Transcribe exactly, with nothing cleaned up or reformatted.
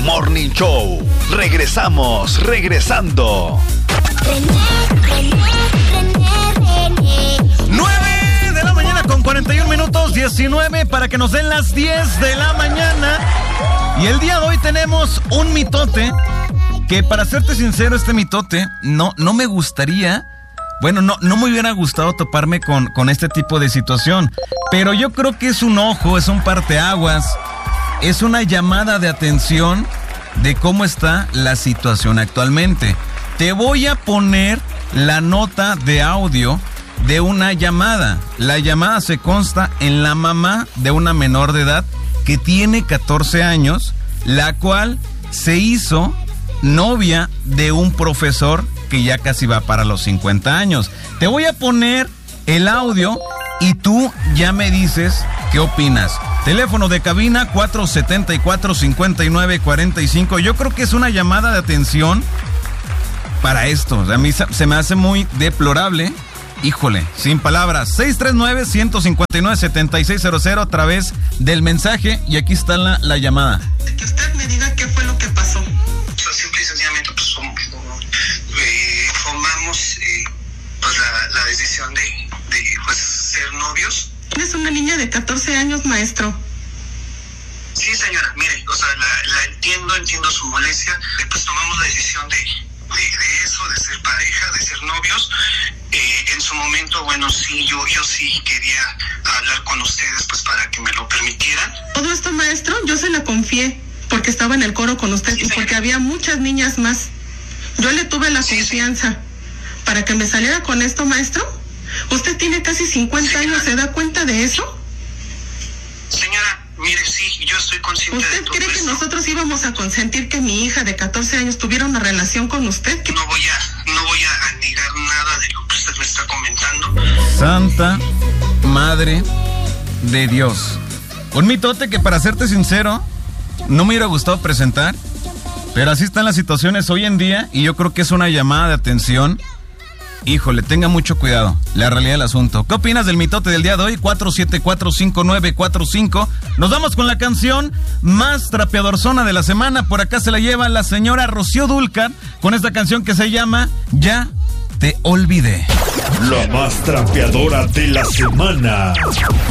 Morning Show. Regresamos, regresando. nueve de la mañana con cuarenta y un minutos, diecinueve para que nos den las diez de la mañana. Y el día de hoy tenemos un mitote que, para serte sincero, este mitote no, no me gustaría, bueno, no, no me hubiera gustado toparme con, con este tipo de situación. Pero yo creo que es un ojo, es un parteaguas, es una llamada de atención de cómo está la situación actualmente. Te voy a poner la nota de audio de una llamada. La llamada se consta en la mamá de una menor de edad que tiene catorce años, la cual se hizo novia de un profesor que ya casi va para los cincuenta años. Te voy a poner el audio y tú ya me dices qué opinas. Teléfono de cabina cuatro siete cuatro, cinco nueve cuatro cinco. Yo creo que es una llamada de atención para esto. O sea, a mí se me hace muy deplorable. Híjole, sin palabras. seis tres nueve, uno cinco nueve, siete seis cero cero a través del mensaje. Y aquí está la, la llamada. Que usted me diga qué fue lo que pasó. O sea, simple y sencillamente, pues, somos, eh, tomamos eh, pues, la, la decisión de, de pues, ser novios. Es una niña de catorce años, maestro. Sí, señora, mire, o sea, la, la entiendo, entiendo su molestia. Pues tomamos la decisión de, de, de eso, de ser pareja, de ser novios. Eh, en su momento, bueno, sí, yo, yo sí quería hablar con ustedes, pues, para que me lo permitieran. Todo esto, maestro, yo se la confié, porque estaba en el coro con usted, sí, y porque había muchas niñas más. Yo le tuve la sí, confianza sí. para que me saliera con esto, maestro. Usted tiene casi cincuenta años, ¿se da cuenta de eso? Señora, mire, sí, yo estoy consciente de todo. ¿Usted cree que nosotros íbamos a consentir que mi hija de catorce años tuviera una relación con usted? No voy a, no voy a negar nada de lo que usted me está comentando. Santa Madre de Dios. Un mitote que, para serte sincero, no me hubiera gustado presentar, pero así están las situaciones hoy en día y yo creo que es una llamada de atención. Híjole, tenga mucho cuidado, la realidad del asunto. ¿Qué opinas del mitote del día de hoy? cuatro siete cuatro, cinco nueve cuatro cinco. Nos vamos con la canción más trapeadorzona de la semana. Por acá se la lleva la señora Rocío Dúrcal con esta canción que se llama Ya Te Olvidé. La más trapeadora de la semana.